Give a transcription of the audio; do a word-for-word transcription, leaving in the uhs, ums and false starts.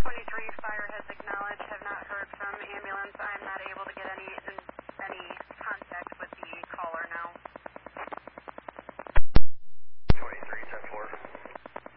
twenty-three, fire has acknowledged. Have not heard from ambulance. I'm not able to